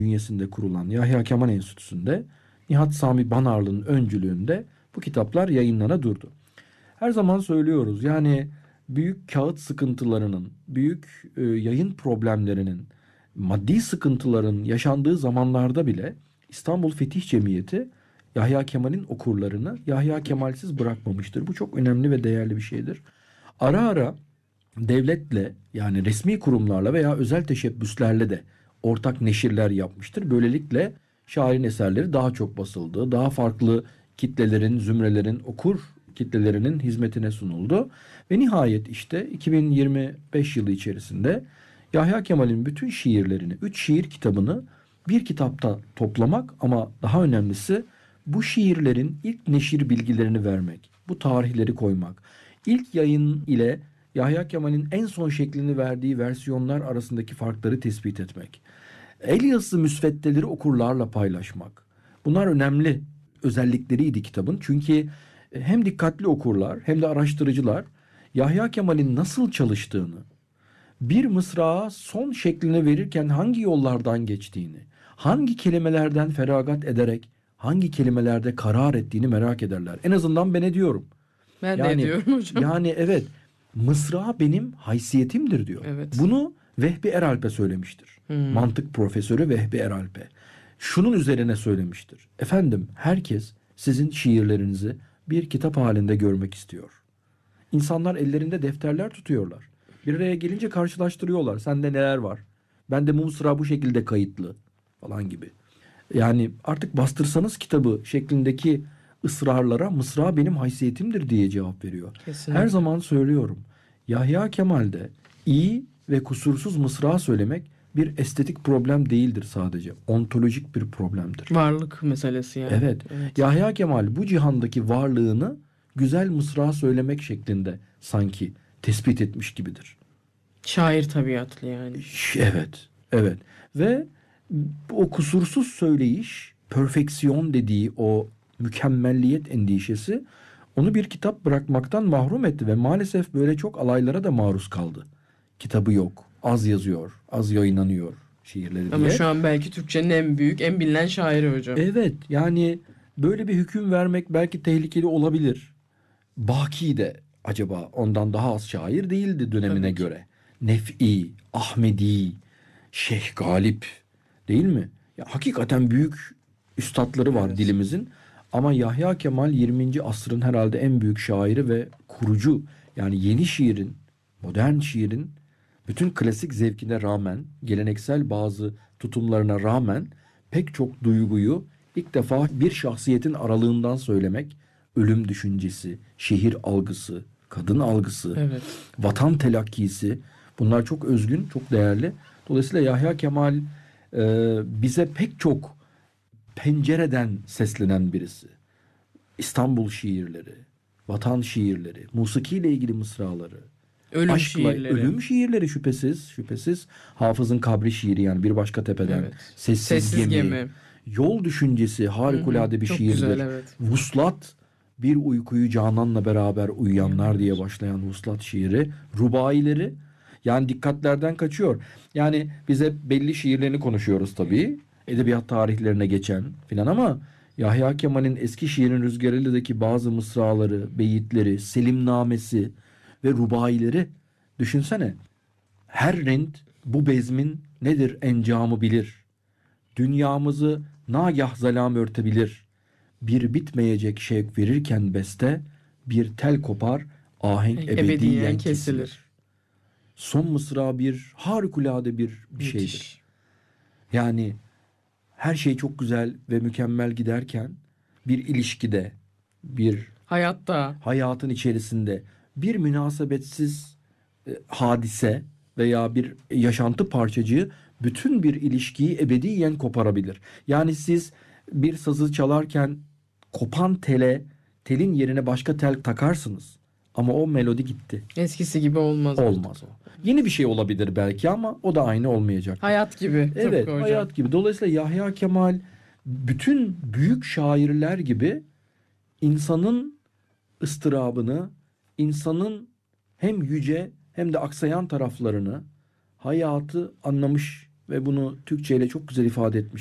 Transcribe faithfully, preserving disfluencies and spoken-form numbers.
bünyesinde kurulan Yahya Kemal Enstitüsü'nde Nihat Sami Banarlı'nın öncülüğünde bu kitaplar yayınlana durdu. Her zaman söylüyoruz yani büyük kağıt sıkıntılarının, büyük e, yayın problemlerinin, maddi sıkıntıların yaşandığı zamanlarda bile İstanbul Fetih Cemiyeti Yahya Kemal'in okurlarını Yahya Kemal'siz bırakmamıştır. Bu çok önemli ve değerli bir şeydir. Ara ara devletle yani resmi kurumlarla veya özel teşebbüslerle de ortak neşirler yapmıştır. Böylelikle şairin eserleri daha çok basıldı. Daha farklı kitlelerin, zümrelerin, okur kitlelerinin hizmetine sunuldu. Ve nihayet işte iki bin yirmi beş yılı içerisinde Yahya Kemal'in bütün şiirlerini, üç şiir kitabını bir kitapta toplamak ama daha önemlisi bu şiirlerin ilk neşir bilgilerini vermek, bu tarihleri koymak, ilk yayın ile Yahya Kemal'in en son şeklini verdiği versiyonlar arasındaki farkları tespit etmek, el yazısı müsveddeleri okurlarla paylaşmak. Bunlar önemli özellikleriydi kitabın. Çünkü hem dikkatli okurlar hem de araştırıcılar Yahya Kemal'in nasıl çalıştığını, bir mısrağa son şeklini verirken hangi yollardan geçtiğini, hangi kelimelerden feragat ederek hangi kelimelerde karar ettiğini merak ederler. En azından ben ediyorum. Ben de Yani ediyorum hocam. yani evet, mısra benim haysiyetimdir diyor. Evet. Bunu Vehbi Eralp'e söylemiştir. Hmm. Mantık profesörü Vehbi Eralp'e. Şunun üzerine söylemiştir. Efendim, herkes sizin şiirlerinizi bir kitap halinde görmek istiyor. İnsanlar ellerinde defterler tutuyorlar. Bir araya gelince karşılaştırıyorlar. Sende neler var? Bende bu mısra bu şekilde kayıtlı falan gibi. Yani artık bastırsanız kitabı şeklindeki ısrarlara mısra benim haysiyetimdir diye cevap veriyor. Kesinlikle. Her zaman söylüyorum. Yahya Kemal'de iyi ve kusursuz mısra söylemek bir estetik problem değildir sadece. Ontolojik bir problemdir. Varlık meselesi yani. Evet. Evet. Yahya Kemal bu cihandaki varlığını güzel mısra söylemek şeklinde sanki tespit etmiş gibidir. Şair tabiatlı yani. Ş- Evet. Evet. Ve o kusursuz söyleyiş, perfeksiyon dediği o mükemmelliyet endişesi onu bir kitap bırakmaktan mahrum etti ve maalesef böyle çok alaylara da maruz kaldı. Kitabı yok, az yazıyor, az yayınlanıyor şiirleri Ama diye. şu an belki Türkçenin en büyük, en bilinen şairi hocam. Evet, yani böyle bir hüküm vermek belki tehlikeli olabilir. Baki de acaba ondan daha az şair değildi dönemine Tabii ki. göre. Nef'i, Ahmedi, Şeyh Galip değil mi? Ya hakikaten büyük üstatları var Evet. dilimizin. Ama Yahya Kemal yirminci asrın herhalde en büyük şairi ve kurucu. Yani yeni şiirin, modern şiirin bütün klasik zevkine rağmen, geleneksel bazı tutumlarına rağmen pek çok duyguyu ilk defa bir şahsiyetin aralığından söylemek, ölüm düşüncesi, şehir algısı, kadın algısı, Evet. vatan telakkisi, bunlar çok özgün, çok değerli. Dolayısıyla Yahya Kemal e, bize pek çok pencereden seslenen birisi. İstanbul şiirleri, vatan şiirleri, musikiyle ilgili mısraları, Ölüm aşkla, şiirleri. ölüm şiirleri şüphesiz, şüphesiz. Hafız'ın Kabri şiiri yani bir başka tepeden. Evet. Sessiz, Sessiz gemi. gemi. Yol düşüncesi harikulade Hı hı. bir Çok şiirdir. güzel, evet. Vuslat, bir uykuyu Canan'la beraber uyuyanlar diye başlayan Vuslat şiiri. Rubaileri yani dikkatlerden kaçıyor. Yani biz hep belli şiirlerini konuşuyoruz tabii. Edebiyat tarihlerine geçen filan ama Yahya Kemal'in eski şiirin rüzgarıyla bazı mısraları, beyitleri, Selimnamesi ve rubaileri düşünsene. Her rent bu bezmin nedir encamı bilir. Dünyamızı nagah zalam örtebilir. Bir bitmeyecek şevk verirken beste, bir tel kopar, ahenk Ebediyen ebediyen kesilir. kesilir. Son mısra bir harikulade bir bir şeydir. Müthiş. Yani her şey çok güzel ve mükemmel giderken bir ilişkide, bir Hayatta. hayatın içerisinde bir münasebetsiz e, hadise veya bir yaşantı parçacığı bütün bir ilişkiyi ebediyen koparabilir. Yani siz bir sazı çalarken kopan tele, telin yerine başka tel takarsınız. Ama o melodi gitti. Eskisi gibi olmaz. artık. Olmaz o. Yeni bir şey olabilir belki ama o da aynı olmayacak. Hayat gibi. Evet, tıpkı hocam. hayat gibi. Dolayısıyla Yahya Kemal bütün büyük şairler gibi insanın ıstırabını, insanın hem yüce hem de aksayan taraflarını, hayatı anlamış ve bunu Türkçe ile çok güzel ifade etmiş